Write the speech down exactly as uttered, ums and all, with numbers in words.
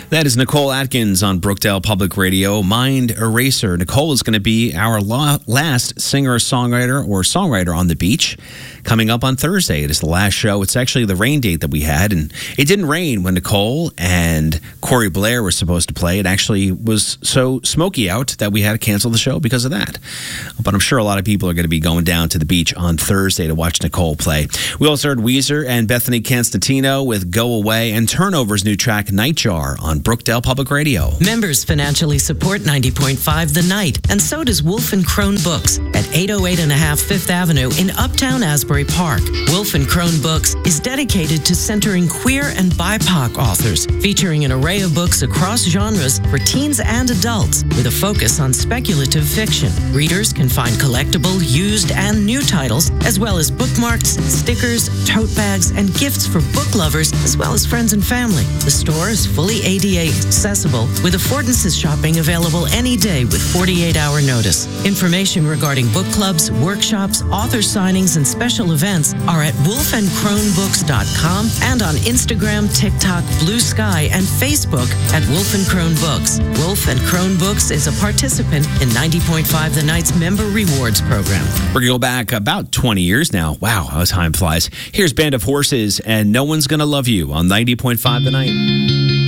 That is Nicole Atkins on Brookdale Public Radio, Mind Eraser. Nicole is going to be our la- last singer-songwriter or songwriter on the beach coming up on Thursday. It is the last show. It's actually the rain date that we had, and it didn't rain when Nicole and Corey Blair were supposed to play. It actually was so smoky out that we had to cancel the show because of that. But I'm sure a lot of people are going to be going down to the beach on Thursday to watch Nicole play. We also heard Weezer and Bethany Constantino with Go Away, and Turnover's new track Nightjar on Brookdale Public Radio. Members financially support ninety point five The Night, and so does Wolf and Crone Books at eight oh eight and a half Fifth Avenue in Uptown Asbury Park. Wolf and Crone Books is dedicated to centering queer and B I P O C authors, featuring an array of books across genres for teens and adults, with a focus on speculative fiction. Readers can find collectible, used, and new titles, as well as bookmarks, stickers, tote bags, and gifts for book lovers, as well as friends and family. The store is fully A D A accessible, with affordances shopping available any day with forty-eight hour notice. Information regarding book clubs, workshops, author signings, and special events are at wolf and crone books dot com and on Instagram, TikTok, Blue Sky, and Facebook at Wolf and Crone Books. Wolf and Crone Books is a participant in ninety point five The Night's Member Rewards Program. We're going to go back about twenty years now. Wow, how time flies. Here's Band of Horses and No One's Gonna Love You on ninety point five The Night.